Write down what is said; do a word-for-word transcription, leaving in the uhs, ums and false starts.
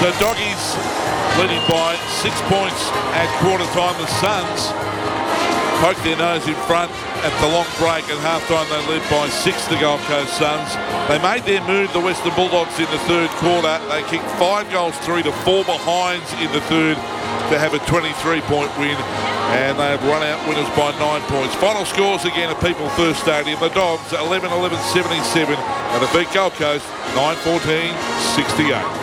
So Doggies leading by six points at quarter time. The Suns poke their nose in front at the long break. At halftime they led by six, the Gold Coast Suns. They made their move, the Western Bulldogs, in the third quarter. They kicked five goals three to four behinds in the third to have a twenty-three point win, and they have run out winners by nine points. Final scores again at People First Stadium. The Dogs eleven eleven seventy-seven and they beat Gold Coast nine fourteen sixty-eight.